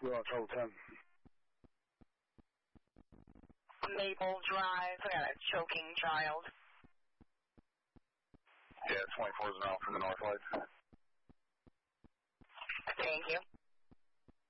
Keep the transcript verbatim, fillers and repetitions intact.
We're on Trouble ten. Maple Drive, I got a choking child. Yeah, twenty-four is now from the north lights.